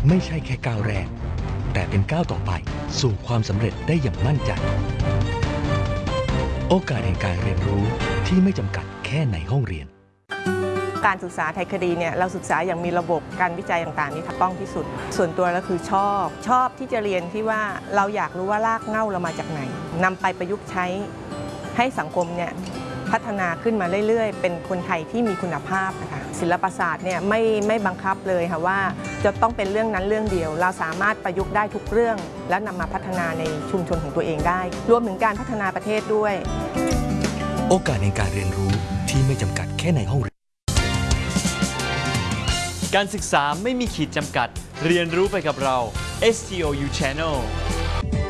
ไม่ใช่แค่ก้าวแรกแต่เป็นก้าวต่อไปสู่ความสำเร็จได้อย่างมั่นใจโอกาสแห่งการเรียนรู้ที่ไม่จำกัดแค่ในห้องเรียนการศึกษาไทยคดีเนี่ยเราศึกษาอย่างมีระบบการวิจัยต่างๆนี่ถูกต้องที่สุดส่วนตัวแล้วคือชอบที่จะเรียนที่ว่าเราอยากรู้ว่ารากเหง้าเรามาจากไหนนำไปประยุกต์ใช้ให้สังคมเนี่ยพัฒนาขึ้นมาเรื่อยๆเป็นคนไทยที่มีคุณภาพนะคะศิลปศาสตร์เนี่ยไม่บังคับเลยค่ะว่าจะต้องเป็นเรื่องนั้นเรื่องเดียวเราสามารถประยุกต์ได้ทุกเรื่องและนำมาพัฒนาในชุมชนของตัวเองได้รวมถึงการพัฒนาประเทศด้วยโอกาสในการเรียนรู้ที่ไม่จำกัดแค่ในห้องเรียนการศึกษาไม่มีขีดจำกัดเรียนรู้ไปกับเรา STOU Channel